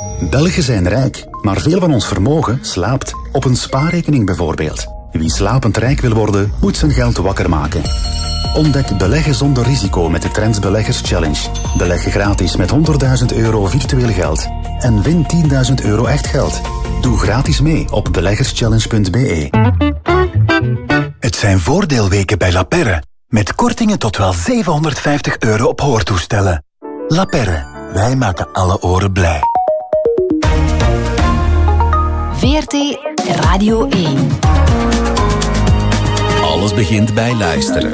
Belgen zijn rijk, maar veel van ons vermogen slaapt. Op een spaarrekening bijvoorbeeld. Wie slapend rijk wil worden, moet zijn geld wakker maken. Ontdek beleggen zonder risico met de Trends Beleggers Challenge. Beleg gratis met €100.000 virtueel geld. En win €10.000 echt geld. Doe gratis mee op beleggerschallenge.be. Het zijn voordeelweken bij La Perre. Met kortingen tot wel €750 op hoortoestellen. La Perre, wij maken alle oren blij. VRT Radio 1. Alles begint bij luisteren.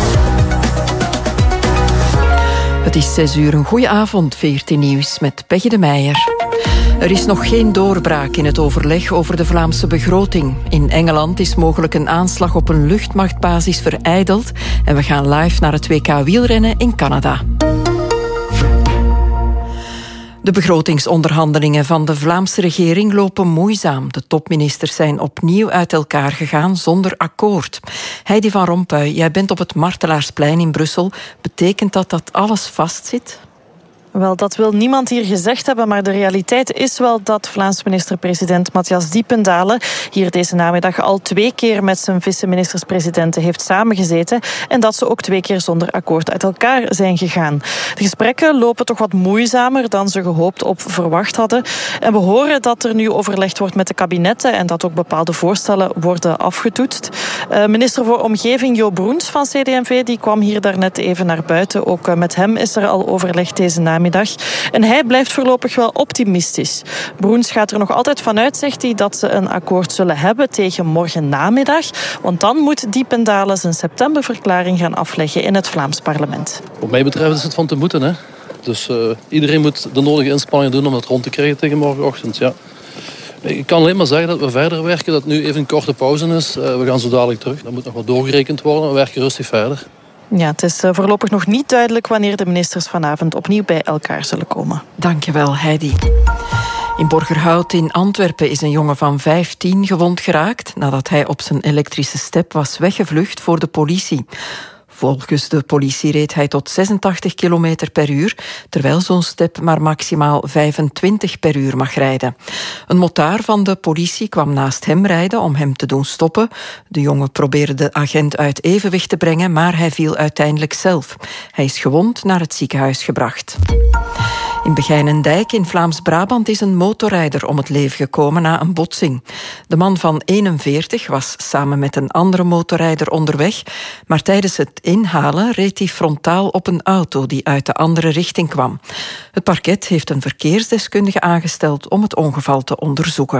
Het is 6 uur, een goeie avond, VRT Nieuws met Peggy de Meijer. Er is nog geen doorbraak in het overleg over de Vlaamse begroting. In Engeland is mogelijk een aanslag op een luchtmachtbasis verijdeld en we gaan live naar het WK wielrennen in Canada. De begrotingsonderhandelingen van de Vlaamse regering lopen moeizaam. De topministers zijn opnieuw uit elkaar gegaan zonder akkoord. Heidi van Rompuy, jij bent op het Martelaarsplein in Brussel. Betekent dat alles vastzit? Wel, dat wil niemand hier gezegd hebben, maar de realiteit is wel dat Vlaams minister-president Matthias Diependalen hier deze namiddag al 2 keer met zijn vice-ministers-presidenten heeft samengezeten en dat ze ook 2 keer zonder akkoord uit elkaar zijn gegaan. De gesprekken lopen toch wat moeizamer dan ze gehoopt of verwacht hadden. En we horen dat er nu overlegd wordt met de kabinetten en dat ook bepaalde voorstellen worden afgetoetst. Minister voor Omgeving Jo Broens van CD&V die kwam hier daarnet even naar buiten. Ook met hem is er al overleg deze namiddag. En hij blijft voorlopig wel optimistisch. Broens gaat er nog altijd vanuit, zegt hij, dat ze een akkoord zullen hebben tegen morgen namiddag. Want dan moet Diependalen zijn septemberverklaring gaan afleggen in het Vlaams parlement. Wat mij betreft is het van te moeten, hè. Dus iedereen moet de nodige inspanningen doen om dat rond te krijgen tegen morgenochtend. Ja. Ik kan alleen maar zeggen dat we verder werken, dat nu even een korte pauze is. We gaan zo dadelijk terug. Dat moet nog wat doorgerekend worden. We werken rustig verder. Ja, het is voorlopig nog niet duidelijk wanneer de ministers vanavond opnieuw bij elkaar zullen komen. Dankjewel, Heidi. In Borgerhout in Antwerpen is een jongen van 15 gewond geraakt nadat hij op zijn elektrische step was weggevlucht voor de politie. Volgens de politie reed hij tot 86 km per uur, terwijl zo'n step maar maximaal 25 per uur mag rijden. Een motaar van de politie kwam naast hem rijden om hem te doen stoppen. De jongen probeerde de agent uit evenwicht te brengen, maar hij viel uiteindelijk zelf. Hij is gewond naar het ziekenhuis gebracht. In Begijnendijk in Vlaams-Brabant is een motorrijder om het leven gekomen na een botsing. De man van 41 was samen met een andere motorrijder onderweg, maar tijdens het inhalen reed hij frontaal op een auto die uit de andere richting kwam. Het parket heeft een verkeersdeskundige aangesteld om het ongeval te onderzoeken.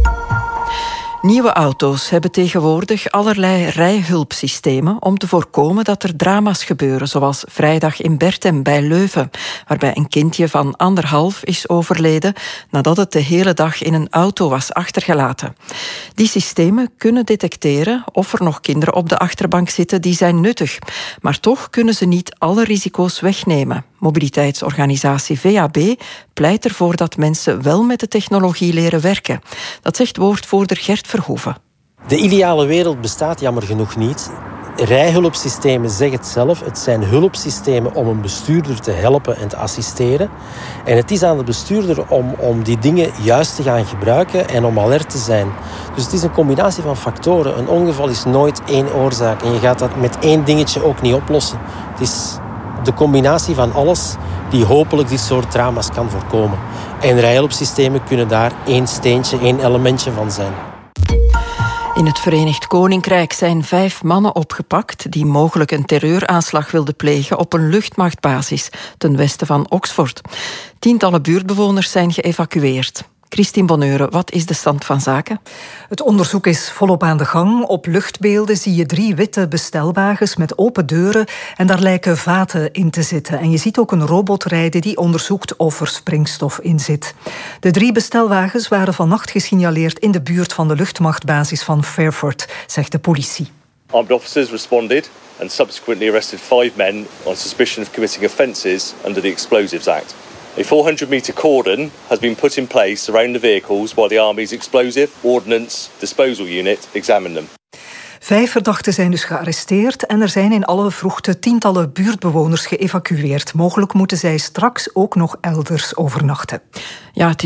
Nieuwe auto's hebben tegenwoordig allerlei rijhulpsystemen om te voorkomen dat er drama's gebeuren, zoals vrijdag in Bertem bij Leuven, waarbij een kindje van 1,5 is overleden nadat het de hele dag in een auto was achtergelaten. Die systemen kunnen detecteren of er nog kinderen op de achterbank zitten die zijn nuttig, maar toch kunnen ze niet alle risico's wegnemen. Mobiliteitsorganisatie VAB pleit ervoor dat mensen wel met de technologie leren werken. Dat zegt woordvoerder Gert Verhoeven. De ideale wereld bestaat jammer genoeg niet. Rijhulpsystemen zeggen het zelf. Het zijn hulpsystemen om een bestuurder te helpen en te assisteren. En het is aan de bestuurder om die dingen juist te gaan gebruiken en om alert te zijn. Dus het is een combinatie van factoren. Een ongeval is nooit één oorzaak. En je gaat dat met één dingetje ook niet oplossen. Het is de combinatie van alles die hopelijk dit soort drama's kan voorkomen. En rijhulpsystemen kunnen daar één steentje, één elementje van zijn. In het Verenigd Koninkrijk zijn 5 mannen opgepakt die mogelijk een terreuraanslag wilden plegen op een luchtmachtbasis ten westen van Oxford. Tientallen buurtbewoners zijn geëvacueerd. Christine Bonneure, wat is de stand van zaken? Het onderzoek is volop aan de gang. Op luchtbeelden zie je 3 witte bestelwagens met open deuren en daar lijken vaten in te zitten. En je ziet ook een robot rijden die onderzoekt of er springstof in zit. De 3 bestelwagens waren vannacht gesignaleerd in de buurt van de luchtmachtbasis van Fairford, zegt de politie. Armed officers responded and subsequently arrested 5 men on suspicion of committing offences under the Explosives Act. A 400-metre cordon has been put in place around the vehicles while the Army's Explosive Ordnance Disposal Unit examine them. 5 verdachten zijn dus gearresteerd en er zijn in alle vroegte tientallen buurtbewoners geëvacueerd. Mogelijk moeten zij straks ook nog elders overnachten. Ja, het